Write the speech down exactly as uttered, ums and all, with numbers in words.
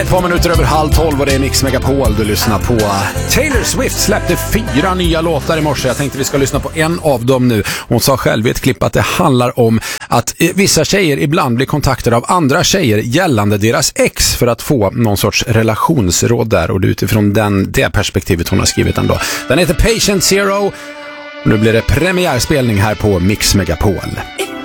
Ett par minuter över halv tolv och det är Mix Megapol. Du lyssnar på Taylor Swift släppte fyra nya låtar i morse. Jag tänkte vi ska lyssna på en av dem nu. Hon sa själv i ett klipp att det handlar om att vissa tjejer ibland blir kontaktade av andra tjejer gällande deras ex för att få någon sorts relationsråd där. Och det är utifrån den, det perspektivet hon har skrivit den då. Den heter Patient Zero. Nu blir det premiärspelning här på Mix Megapol.